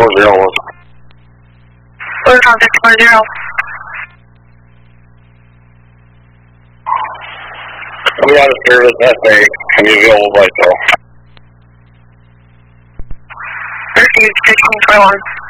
5401. Photon 5401. Coming out of service, SA, can be available by cell. Received 1521.